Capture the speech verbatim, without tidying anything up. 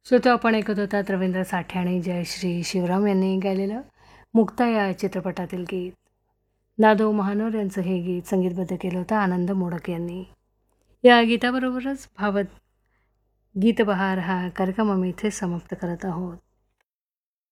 श्रोतो, आपण ऐकत होतात रवींद्र साठे आणि जयश्री शिवराम यांनी गायलेलं मुक्ता या चित्रपटातील गीत. नादो महानोर यांचं हे गीत संगीतबद्ध केलं होतं आनंद मोडक यांनी. या गीताबरोबरच भावत गीतबहार हा कार्यक्रम आम्ही इथे समाप्त करत आहोत.